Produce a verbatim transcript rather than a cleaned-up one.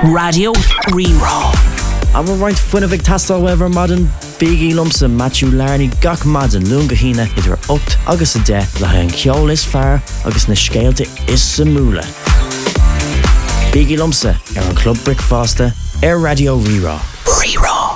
Radio Rerá. A bhar roiint fuinna bheith tastal wever madan Biggie Lumsa Matthew Larney gach madan lunga hína idir ocht agus a de le an ceol is fear agus na scéalte is sa múla. Biggie Lumsa ar an Club Brickfaster ar Radio Rerá. Rerá.